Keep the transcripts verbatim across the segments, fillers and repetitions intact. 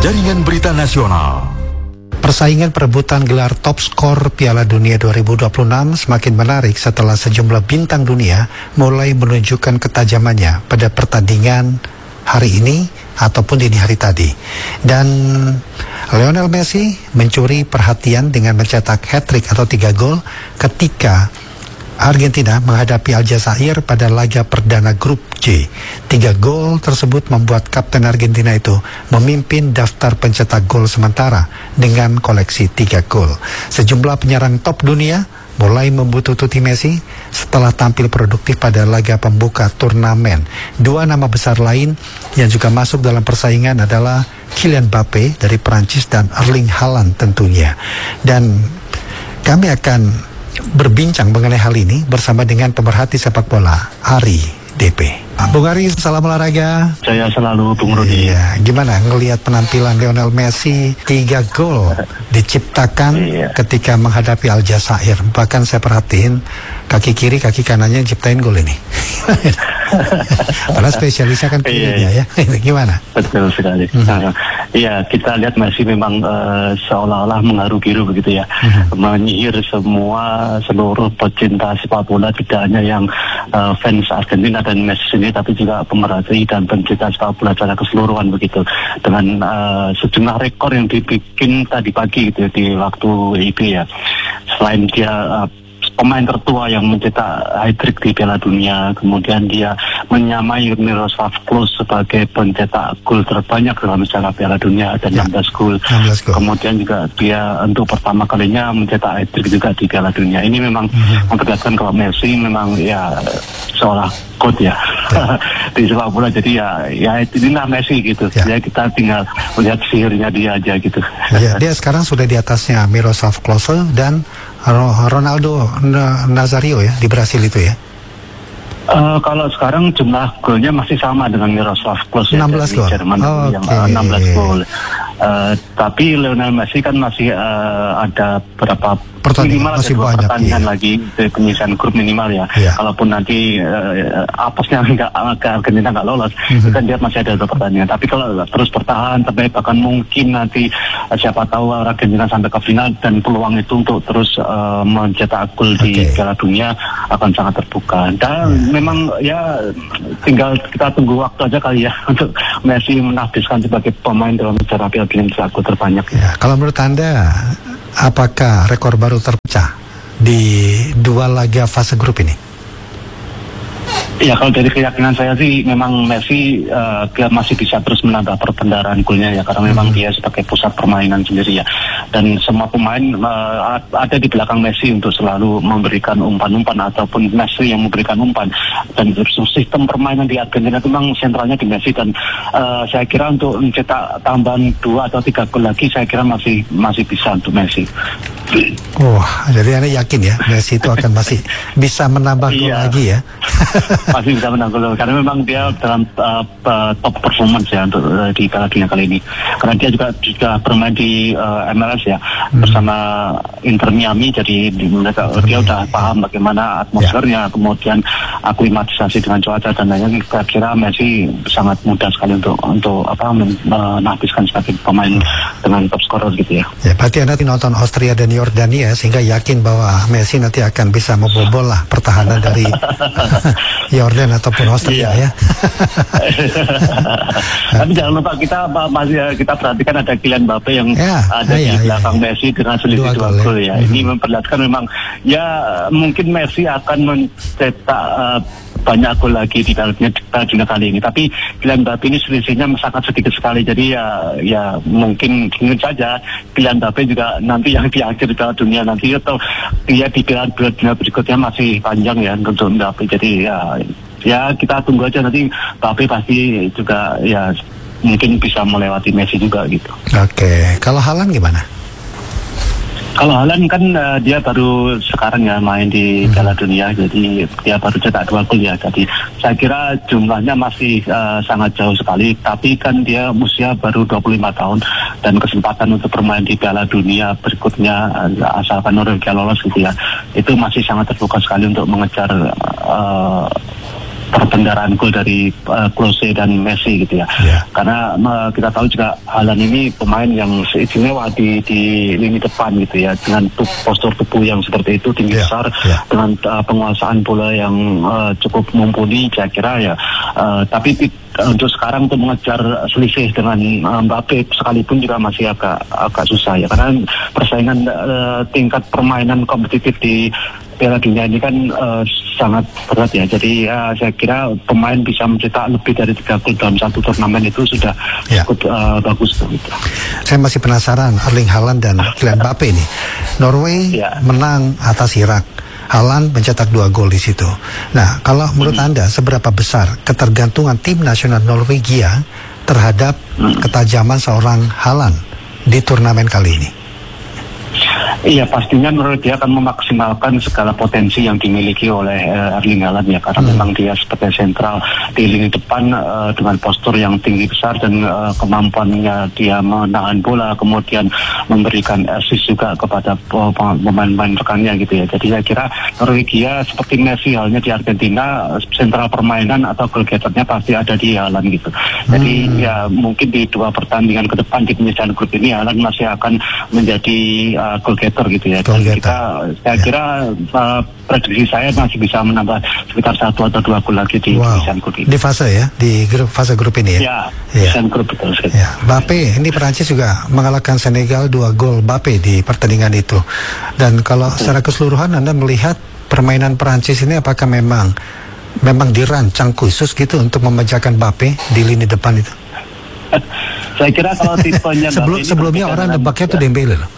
Jaringan Berita Nasional. Persaingan perebutan gelar top skor Piala Dunia dua ribu dua puluh enam semakin menarik setelah sejumlah bintang dunia mulai menunjukkan ketajamannya pada pertandingan hari ini ataupun dini hari tadi. Dan Lionel Messi mencuri perhatian dengan mencetak hat-trick atau tiga gol ketika Argentina menghadapi Aljazair pada laga perdana grup J. Tiga gol tersebut membuat kapten Argentina itu memimpin daftar pencetak gol sementara dengan koleksi tiga gol. Sejumlah penyerang top dunia mulai membututi Messi setelah tampil produktif pada laga pembuka turnamen. Dua nama besar lain yang juga masuk dalam persaingan adalah Kylian Mbappe dari Prancis dan Erling Haaland tentunya. Dan kami akan berbincang mengenai hal ini bersama dengan pemerhati sepak bola Ari D P. Bung Ari, salam olahraga. Saya selalu Bung Rudi. Iya, gimana ngelihat penampilan Lionel Messi, tiga gol diciptakan iya. ketika menghadapi Aljazair. Bahkan saya perhatiin kaki kiri, kaki kanannya ciptain gol ini. Padahal spesialisnya kan kirinya ya. Gimana? Betul sekali. Mm-hmm. Nah, iya, kita lihat Messi memang uh, seolah-olah mengharu-biru begitu ya, mm-hmm. menyihir semua seluruh pecinta sepak bola, tidak hanya yang uh, fans Argentina dan Messi sendiri, tapi juga pemerhati dan pencinta sepak bola secara keseluruhan begitu, dengan uh, sejumlah rekor yang dibikin tadi pagi gitu di waktu I B ya. Selain dia uh, pemain tertua yang mencetak hat-trick di Piala Dunia, kemudian dia menyamai Miroslav Klose sebagai pencetak gol terbanyak dalam sejarah Piala Dunia, ada enam belas gol. Kemudian juga dia untuk pertama kalinya mencetak hat-trick juga di Piala Dunia. Ini memang mm-hmm. memperlihatkan kalau Messi memang ya seolah god ya, ya. di sepak bola. Jadi ya ya inilah Messi gitu. Ya. Ya kita tinggal melihat sihirnya dia aja gitu. Ya, dia sekarang sudah di atasnya Miroslav Klose dan Ronaldo Nazario ya di Brasil itu ya. Uh, kalau sekarang jumlah golnya masih sama dengan Miroslav Klose enam belas dari gol. Jerman Oh, yang okay. uh, enam belas gol. Uh, tapi Lionel Messi kan masih uh, ada berapa minimal ada dua banyak, pertandingan iya. lagi dari penyisian grup minimal ya. Iya. Kalaupun nanti uh, apesnya nggak ke Argentina nggak lolos, mm-hmm. kan dia masih ada dua pertandingan. Tapi kalau terus bertahan, sampai bahkan mungkin nanti uh, siapa tahu Argentina sampai ke final dan peluang itu untuk terus uh, mencetak gol okay. di Piala Dunia akan sangat terbuka. Dan yeah. memang ya tinggal kita tunggu waktu aja kali ya untuk Messi menahbiskan sebagai pemain dalam sejarah Piala Dunia mencetak gol terbanyak. Ya, kalau menurut Anda, apakah rekor baru terpecah di dua laga fase grup ini? Ya, kalau dari keyakinan saya sih memang Messi uh, dia masih bisa terus menambah perbendaharaan golnya ya, karena memang hmm. dia sebagai pusat permainan sendiri ya, dan semua pemain uh, ada di belakang Messi untuk selalu memberikan umpan-umpan ataupun Messi yang memberikan umpan, dan sistem permainan di Argentina itu memang sentralnya di Messi, dan uh, saya kira untuk mencetak tambahan dua atau tiga gol lagi saya kira masih masih bisa untuk Messi. Wah, oh, jadi Anda yakin ya Messi itu akan masih bisa menambah gol iya. lagi ya? Masih bisa menang gol, karena memang dia dalam uh, top performance ya untuk uh, di Piala Dunia kali ini. Karena dia juga sudah bermain di uh, M L S ya hmm. bersama Inter Miami, jadi di, mereka, dia udah paham bagaimana atmosfernya, ya. Kemudian aklimatisasi dengan cuaca dan lain-lain. Saya kira Messi sangat mudah sekali untuk untuk apa menahbiskan sebagai pemain hmm. dengan top scorer gitu ya. Ya, berarti Anda nonton Austria dan Yordania sehingga yakin bahwa Messi nanti akan bisa membobol lah pertahanan dari Yordan ataupun Austria iya. ya. Tapi jangan lupa kita masih kita perhatikan ada Kylian Mbappe yang ya, ada iya, di belakang iya, Messi dengan selisih dua gol ya. Hmm. Ini memperlihatkan memang ya mungkin Messi akan mencetak uh, banyak gol lagi di Piala Dunia kali ini. Tapi Kylian Mbappe ini selisihnya sangat sedikit sekali. Jadi ya ya mungkin mungkin saja Kylian Mbappe juga nanti yang di akhir Piala Dunia nanti atau dia di Piala Dunia berikutnya masih panjang ya untuk Mbappe. Jadi ya ya kita tunggu aja, nanti Mbappe pasti juga ya mungkin bisa melewati Messi juga gitu. Oke, kalau Haaland gimana? Kalau Haaland kan uh, dia baru sekarang ya main di Piala hmm. Dunia, jadi dia baru cetak dua gol ya. Jadi saya kira jumlahnya masih uh, sangat jauh sekali, tapi kan dia usia baru dua puluh lima tahun dan kesempatan untuk bermain di Piala Dunia berikutnya uh, asalkan Norwegia lolos gitu ya, itu masih sangat terbuka sekali untuk mengejar uh, perbendaharaan gol dari uh, Klose dan Messi gitu ya. Yeah. Karena uh, kita tahu juga Haaland ini pemain yang istimewa di di lini depan gitu ya, dengan postur tubuh yang seperti itu, tinggi yeah. besar, yeah. dengan uh, penguasaan bola yang uh, cukup mumpuni, saya kira ya. Uh, tapi uh, untuk sekarang untuk mengejar selisih dengan uh, Mbappe sekalipun juga masih agak agak susah ya, karena persaingan uh, tingkat permainan kompetitif di Piala Dunia ini kan uh, sangat berat ya. Jadi uh, saya kira pemain bisa mencetak lebih dari tiga gol dalam satu turnamen itu sudah ya. cukup uh, bagus begitu. Saya masih penasaran Erling Haaland dan Kylian Mbappe ini. Norway ya. menang atas Irak. Haaland mencetak dua gol di situ. Nah, kalau menurut hmm. Anda seberapa besar ketergantungan tim nasional Norwegia terhadap hmm. ketajaman seorang Haaland di turnamen kali ini? Iya, pastinya menurut dia akan memaksimalkan segala potensi yang dimiliki oleh uh, Erling Haaland ya, karena hmm. memang dia sebagai sentral di lini depan uh, dengan postur yang tinggi besar dan uh, kemampuannya dia menahan bola, kemudian memberikan assist juga kepada pemain-pemain rekannya gitu ya. Jadi saya kira Norwegia seperti Messi halnya di Argentina, sentral permainan atau goal getternya pasti ada di Haaland gitu. Jadi hmm. ya mungkin di dua pertandingan ke depan di penyisihan grup ini Haaland masih akan menjadi uh, goal getter gitu ya. Dan kita, saya kira uh, prediksi saya masih bisa menambah sekitar satu atau dua gol lagi di wow. penyisihan grup ini. Di fase ya, di grup fase grup ini ya. Ya, penyisihan ya. grup betul sekali. Ya. Mbappe, ini Perancis juga mengalahkan Senegal dua gol Mbappe di pertandingan itu. Dan kalau betul. secara keseluruhan Anda melihat permainan Perancis ini apakah memang memang dirancang khusus gitu untuk memecahkan Mbappe di lini depan itu? Saya kira kalau tipenya Sebelum, sebelumnya orang nebaknya tuh Dembele loh.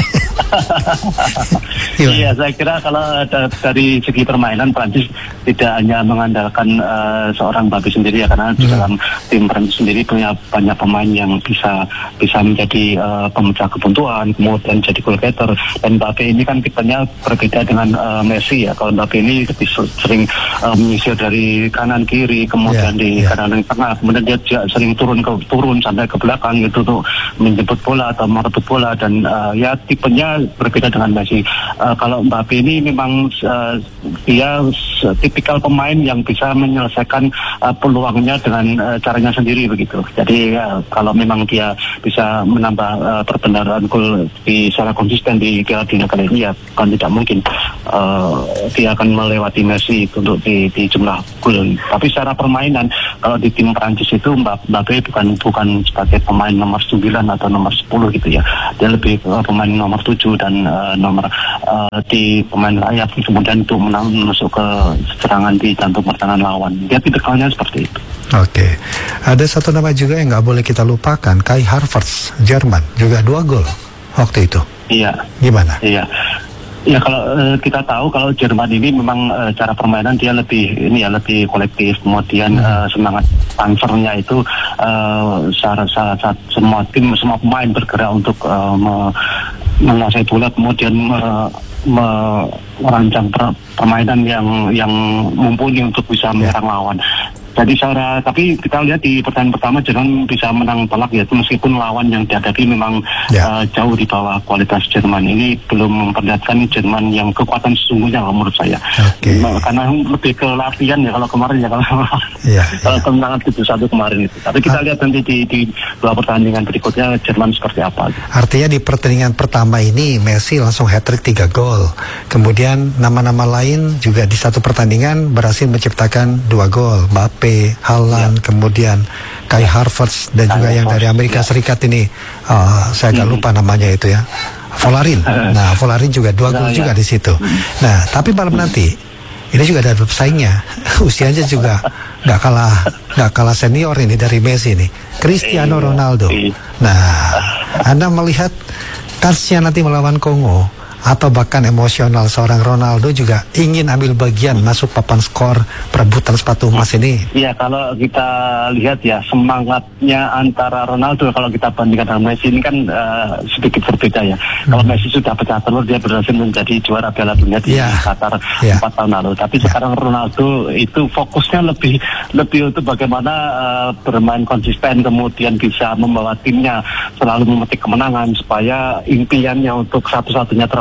Iya, saya kira kalau da dari segi permainan Prancis tidak hanya mengandalkan uh, seorang Mbappe sendiri ya, karena hmm. di dalam tim Prancis sendiri punya banyak pemain yang bisa bisa menjadi uh, pemecah kebuntuan, kemudian jadi goal getter. Dan Mbappe ini kan tipenya berbeda dengan uh, Messi ya. Kalau Mbappe ini lebih sering uh, menyisir dari kanan kiri, kemudian yeah, di yeah. kanan tengah, kemudian dia juga sering turun ke turun sampai ke belakang gitu tuh menjemput bola atau merebut bola, dan uh, ya tipenya berbeda dengan Messi. Uh, kalau Mbappe ini memang uh, dia tipikal pemain yang bisa menyelesaikan uh, peluangnya dengan uh, caranya sendiri begitu. Jadi uh, kalau memang dia bisa menambah uh, perbendaharaan gol di secara konsisten di Piala Dunia kali ini, ya kan tidak mungkin uh, dia akan melewati Messi untuk di, di jumlah gol. Tapi secara permainan kalau di tim Prancis itu Mbappe bukan bukan sebagai pemain nomor sembilan atau nomor sepuluh gitu ya. Dia lebih uh, pemain nomor tujuh dan uh, nomor uh, di pemain sayap, kemudian untuk menang masuk ke serangan di jantung pertahanan lawan. Dia tipikalnya seperti itu. Oke, ada satu nama juga yang nggak boleh kita lupakan, Kai Havertz, Jerman, juga dua gol waktu itu. Iya. Gimana? Iya. Ya kalau uh, kita tahu kalau Jerman ini memang uh, cara permainan dia lebih ini ya lebih kolektif, kemudian hmm. uh, semangat pansernya itu uh, secara, secara, secara semua tim semua pemain bergerak untuk uh, me, menguasai bola, kemudian me, me, merancang per, permainan yang yang mumpuni untuk bisa menyerang lawan. Jadi secara, tapi kita lihat di pertandingan pertama Jerman bisa menang telak ya, meskipun lawan yang dihadapi memang ya. uh, jauh di bawah kualitas Jerman. Ini belum memperlihatkan Jerman yang kekuatan sesungguhnya menurut saya. Okay. Nah, karena lebih ke latihan ya kalau kemarin ya kalau ya, kalau ya. kemenangan tujuh satu kemarin itu. Tapi kita lihat nanti di, di dua pertandingan berikutnya Jerman seperti apa. Artinya di pertandingan pertama ini Messi langsung hat-trick tiga gol. Kemudian nama-nama lain juga di satu pertandingan berhasil menciptakan dua gol. Mbappe, Haaland, ya. kemudian Kai Havertz, dan juga yang dari Amerika ya. Serikat ini uh, saya agak lupa namanya itu ya, Volarin. Nah, Volarin juga dua gol nah, juga ya. di situ. Nah, tapi malam nanti ini juga ada pesaingnya, usianya juga nggak kalah nggak kalah senior ini dari Messi nih, Cristiano Ronaldo. Nah, Anda melihat kansnya nanti melawan Kongo, atau bahkan emosional seorang Ronaldo juga ingin ambil bagian masuk papan skor perebutan sepatu emas ini? Iya, kalau kita lihat ya semangatnya antara Ronaldo kalau kita bandingkan dengan Messi ini kan uh, sedikit berbeda ya. Hmm. Kalau Messi sudah pecah telur, dia berhasil menjadi juara Piala Dunia di yeah. Qatar yeah. empat tahun lalu. Tapi yeah. sekarang Ronaldo itu fokusnya lebih lebih untuk bagaimana uh, bermain konsisten, kemudian bisa membawa timnya selalu memetik kemenangan supaya impiannya untuk satu-satunya trofi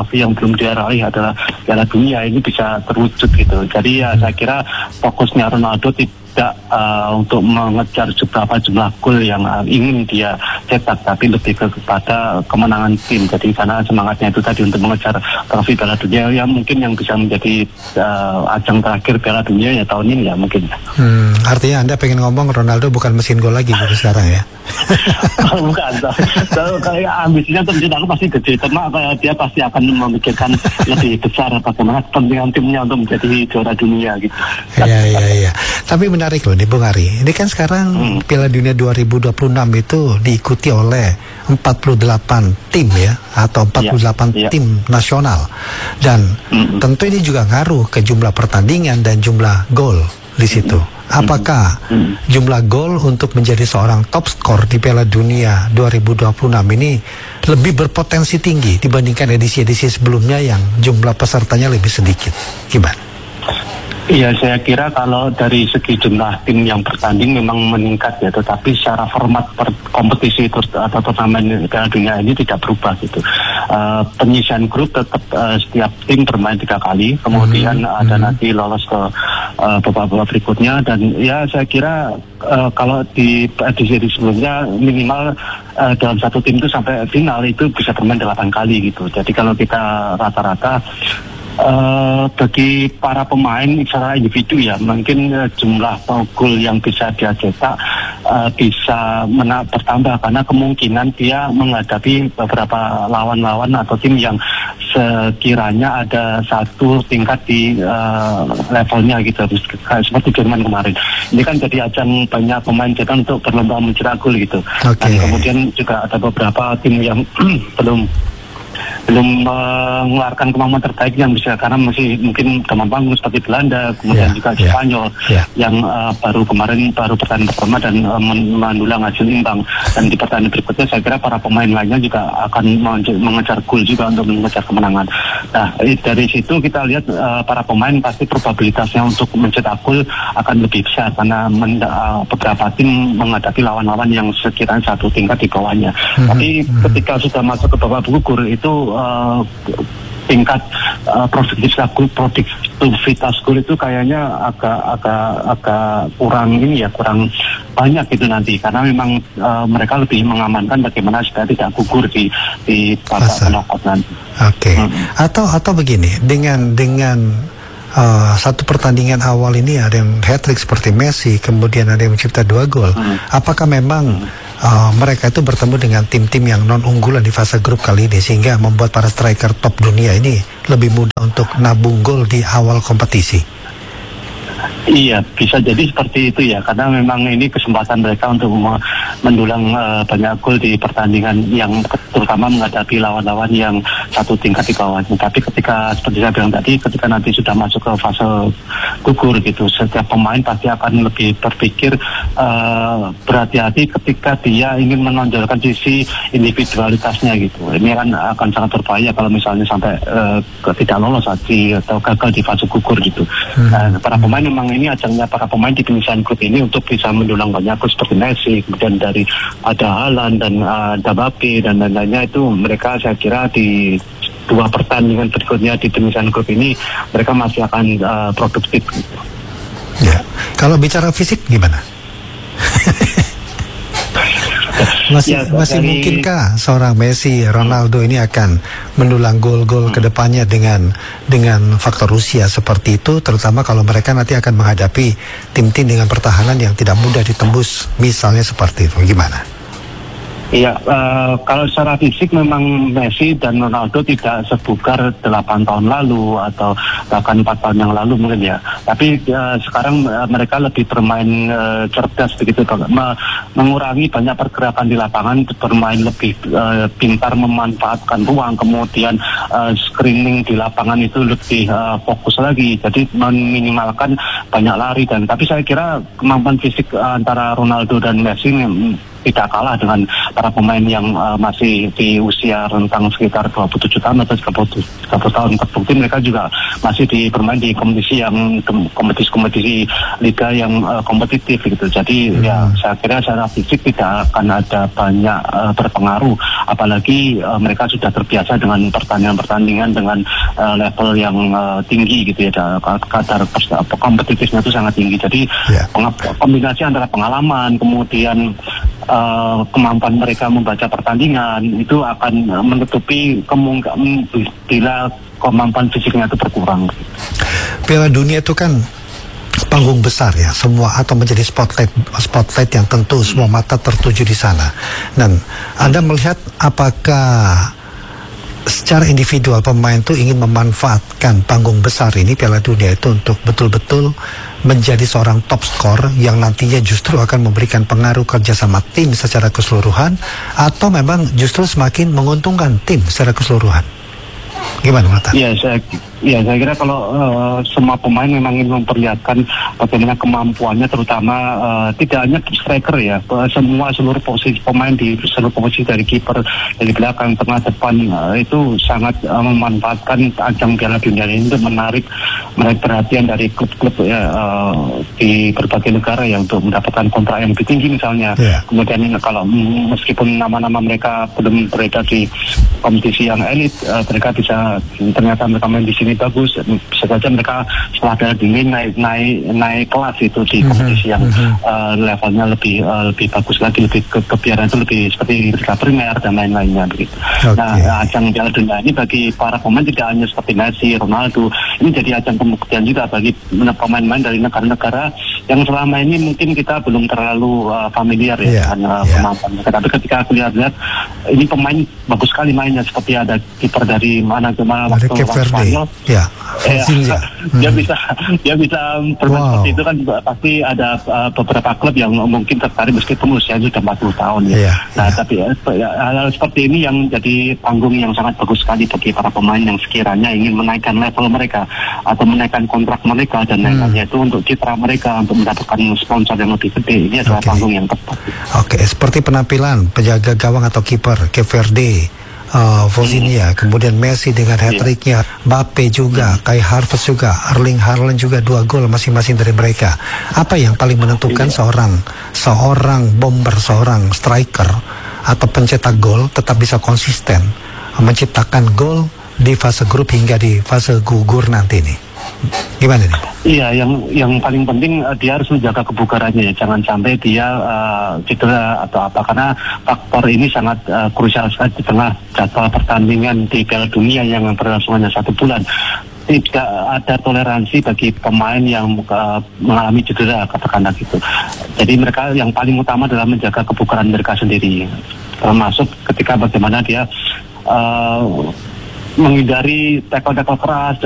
trofi yang belum diraih adalah Piala Dunia, ini bisa terwujud gitu. Jadi ya saya kira fokusnya Ronaldo tidak uh, untuk mengejar beberapa jumlah gol yang uh, ingin dia cetak, tapi lebih ke, kepada kemenangan tim. Jadi karena semangatnya itu tadi untuk mengejar trofi Piala Dunia, ya mungkin yang bisa menjadi uh, ajang terakhir Piala Dunia ya tahun ini ya mungkin. Hmm, artinya Anda pengen ngomong Ronaldo bukan mesin gol lagi gitu sekarang ya? Bukan, kalau kayak ambisinya untuk mencetak pasti gede, cuma dia pasti akan memikirkan lebih besar bagaimana kepentingan timnya untuk menjadi juara dunia gitu. Iya, iya, iya. Tapi menarik loh nih Bung Ari. Ini kan sekarang hmm. Piala Dunia dua ribu dua puluh enam itu diikuti oleh empat puluh delapan tim ya, atau empat puluh delapan ya, tim ya. nasional. Dan hmm. tentu ini juga ngaruh ke jumlah pertandingan dan jumlah gol di situ. Hmm. Apakah hmm. jumlah gol untuk menjadi seorang top skor di Piala Dunia dua ribu dua puluh enam ini lebih berpotensi tinggi dibandingkan edisi-edisi sebelumnya yang jumlah pesertanya lebih sedikit? Gimana? Iya, saya kira kalau dari segi jumlah tim yang bertanding memang meningkat ya, tetapi secara format per kompetisi atau turnamen Piala Dunia ini tidak berubah gitu. Uh, penyisian grup tetap uh, setiap tim bermain tiga kali, kemudian hmm. ada hmm. nanti lolos ke uh, babak-babak berikutnya, dan ya saya kira uh, kalau di edisi sebelumnya minimal uh, dalam satu tim itu sampai final itu bisa bermain delapan kali gitu. Jadi kalau kita rata-rata Uh, bagi para pemain secara individu ya mungkin uh, jumlah gol yang bisa dia cetak uh, bisa mena- bertambah karena kemungkinan dia menghadapi beberapa lawan-lawan atau tim yang sekiranya ada satu tingkat di uh, levelnya gitu, seperti Jerman kemarin. Ini kan jadi ajang banyak pemain cetak untuk berlomba mencetak gol gitu. Okay. Dan kemudian juga ada beberapa tim yang belum belum mengeluarkan kemampuan terbaik yang bisa, karena masih mungkin teman panggung seperti Belanda, kemudian yeah, juga yeah, Spanyol yeah. yang uh, baru kemarin baru pertandingan pertama dan uh, mendulang hasil imbang, dan di pertandingan berikutnya saya kira para pemain lainnya juga akan mengejar gol juga untuk mengejar kemenangan. Nah dari situ kita lihat uh, para pemain pasti probabilitasnya untuk mencetak gol akan lebih besar karena men, uh, beberapa tim menghadapi lawan-lawan yang sekiranya satu tingkat di bawahnya. Mm-hmm. Tapi ketika sudah masuk ke babak gugur itu Uh, tingkat uh, produktivitas gol, produktivitas gol itu kayaknya agak agak agak kurang ini ya, kurang banyak gitu nanti, karena memang uh, mereka lebih mengamankan bagaimana supaya tidak gugur di di babak knockout nanti. Oke. Okay. Hmm. Atau atau begini, dengan dengan uh, satu pertandingan awal ini ada yang hat-trick seperti Messi, kemudian ada yang mencipta dua gol. Hmm. Apakah memang hmm. Uh, mereka itu bertemu dengan tim-tim yang non-unggulan di fase grup kali ini sehingga membuat para striker top dunia ini lebih mudah untuk nabung gol di awal kompetisi? Iya, bisa jadi seperti itu ya, karena memang ini kesempatan mereka untuk mendulang uh, banyak gol di pertandingan yang terutama menghadapi lawan-lawan yang satu tingkat di bawahnya. Tapi ketika seperti saya bilang tadi, ketika nanti sudah masuk ke fase gugur gitu, setiap pemain pasti akan lebih berpikir uh, berhati-hati ketika dia ingin menonjolkan sisi individualitasnya gitu. Ini kan akan sangat berbahaya kalau misalnya sampai uh, tidak lolos lagi atau gagal di fase gugur gitu. Hmm. Nah, para pemain memang ini ajangnya para pemain di penyisian grup ini untuk bisa mendulang banyak gol seperti Messi, kemudian dari ada Haaland dan ada Mbappe dan lain-lainnya, itu mereka saya kira di dua pertandingan berikutnya di penyisian grup ini mereka masih akan uh, produktif. Ya, kalau bicara fisik gimana? Masih, ya, masih dari... mungkinkah seorang Messi, Ronaldo ini akan mendulang gol-gol hmm. ke depannya dengan dengan faktor usia seperti itu, terutama kalau mereka nanti akan menghadapi tim-tim dengan pertahanan yang tidak mudah ditembus, misalnya seperti itu, gimana? Iya, uh, kalau secara fisik memang Messi dan Ronaldo tidak sebugar delapan tahun lalu atau bahkan empat tahun yang lalu mungkin ya. Tapi uh, sekarang uh, mereka lebih bermain uh, cerdas begitu, Me mengurangi banyak pergerakan di lapangan, bermain lebih uh, pintar memanfaatkan ruang, kemudian uh, screening di lapangan itu lebih uh, fokus lagi. Jadi meminimalkan banyak lari, dan tapi saya kira kemampuan fisik uh, antara Ronaldo dan Messi tidak kalah dengan para pemain yang uh, masih di usia rentang sekitar dua puluh tujuh tahun atau tiga puluh tahun. Terbukti mereka juga masih di bermain di kompetisi yang kompetisi-kompetisi liga yang uh, kompetitif gitu. Jadi hmm. ya saya kira secara fisik tidak akan ada banyak uh, berpengaruh apalagi uh, mereka sudah terbiasa dengan pertandingan-pertandingan dengan uh, level yang uh, tinggi gitu ya, kadar kompetitifnya itu sangat tinggi. Jadi yeah. kombinasi antara pengalaman kemudian uh, kemampuan mereka membaca pertandingan itu akan uh, menutupi kemungkinan bila kemampuan fisiknya itu berkurang. Piala Dunia itu kan panggung besar ya, semua atau menjadi spotlight spotlight yang tentu semua mata tertuju di sana. Dan Anda melihat apakah secara individual pemain itu ingin memanfaatkan panggung besar ini Piala Dunia itu untuk betul-betul menjadi seorang top skor yang nantinya justru akan memberikan pengaruh kerjasama tim secara keseluruhan, atau memang justru semakin menguntungkan tim secara keseluruhan? Gimana menurut Anda? Ya, saya, ya, saya kira kalau uh, semua pemain memang ingin memperlihatkan bagaimana kemampuannya, terutama uh, tidak hanya striker ya, semua seluruh posisi pemain di seluruh posisi dari kiper, dari belakang, tengah, depan uh, itu sangat uh, memanfaatkan ajang Piala Dunia ini untuk menarik menarik perhatian dari klub-klub ya, uh, di berbagai negara yang untuk mendapatkan kontrak yang lebih tinggi misalnya. Yeah. Kemudian kalau meskipun nama-nama mereka belum beredar di kompetisi yang elit, uh, mereka bisa ternyata mereka main di sini bagus, bisa saja mereka setelah Piala Dunia naik naik naik kelas itu di kompetisi yang uh, levelnya lebih uh, lebih bagus lagi, lebih ke kebiaran itu lebih seperti Liga Primer dan lain-lainnya begitu. Okay. Nah, ajang Piala Dunia ini bagi para pemain tidak hanya seperti Messi, Ronaldo, ini jadi ajang pembuktian juga bagi pemain-pemain dari negara-negara yang selama ini mungkin kita belum terlalu uh, familiar ya yeah, dengan uh, yeah. kemampuan mereka. Tapi ketika aku lihat-lihat ini pemain bagus sekali mainnya, seperti ada kiper dari mana ke mana waktu Spanyol. Ya. Eh, dia bisa dia bisa bermain wow. seperti itu kan, pasti ada uh, beberapa klub yang mungkin tertarik meskipun usianya sudah empat puluh tahun ya. Yeah, nah, yeah. tapi ya, hal seperti ini yang jadi panggung yang sangat bagus sekali bagi para pemain yang sekiranya ingin menaikkan level mereka atau menaikkan kontrak mereka dan lain-lainnya, hmm. itu untuk citra mereka untuk mendapatkan sponsor yang lebih gede. Ini adalah okay. panggung yang tepat. Oke, okay. Seperti penampilan penjaga gawang atau kiper Cape Verde, Uh, Vozinha, hmm. kemudian Messi dengan hat-tricknya, Mbappe juga, hmm. Kai Havertz juga, Erling Haaland juga dua gol masing-masing dari mereka. Apa yang paling menentukan yeah. seorang seorang bomber, seorang striker atau pencetak gol tetap bisa konsisten menciptakan gol di fase grup hingga di fase gugur nanti nih? Gimana nih? Iya, yang yang paling penting uh, dia harus menjaga kebugarannya ya, jangan sampai dia uh, cedera atau apa, karena faktor ini sangat uh, krusial sekali di tengah jadwal pertandingan di Piala Dunia yang berlangsung hanya satu bulan. Tidak ada toleransi bagi pemain yang uh, mengalami cedera, katakanlah gitu. Jadi mereka yang paling utama adalah menjaga kebugaran mereka sendiri, termasuk ketika bagaimana dia uh, menghindari tackle-tackle keras.